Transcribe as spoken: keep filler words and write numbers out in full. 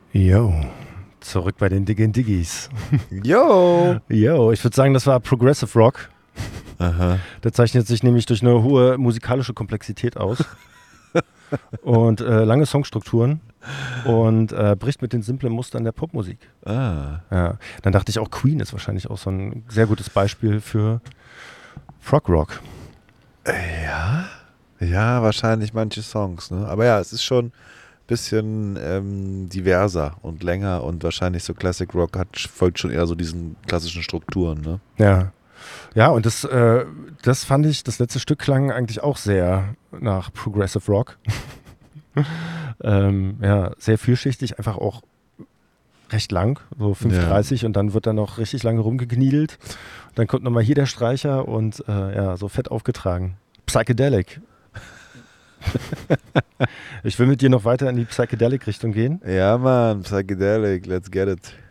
Yo, zurück bei den Diggin' Diggis. Yo! Yo, ich würde sagen, das war Progressive Rock. Aha. Der zeichnet sich nämlich durch eine hohe musikalische Komplexität aus und äh, lange Songstrukturen und äh, bricht mit den simplen Mustern der Popmusik. Ah. Ja. Dann dachte ich auch, Queen ist wahrscheinlich auch so ein sehr gutes Beispiel für Frog Rock. Ja, ja, wahrscheinlich manche Songs, ne? Aber ja, es ist schon ein bisschen ähm, diverser und länger und wahrscheinlich so Classic Rock hat, folgt schon eher so diesen klassischen Strukturen, ne? Ja. Ja, und das, äh, das fand ich, das letzte Stück klang eigentlich auch sehr nach Progressive Rock. ähm, ja, sehr vielschichtig, einfach auch recht lang, so fünf dreißig, ja. Und dann wird da noch richtig lange rumgekniedelt. Dann kommt nochmal hier der Streicher und äh, ja, so fett aufgetragen. Psychedelic. Ich will mit dir noch weiter in die Psychedelic-Richtung gehen. Ja, Mann, Psychedelic, let's get it.